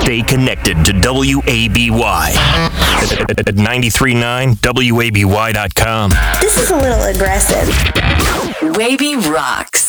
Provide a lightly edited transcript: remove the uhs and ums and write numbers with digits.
Stay connected to WABY at 93.9 WABY.com. This is a little aggressive. Wavy rocks.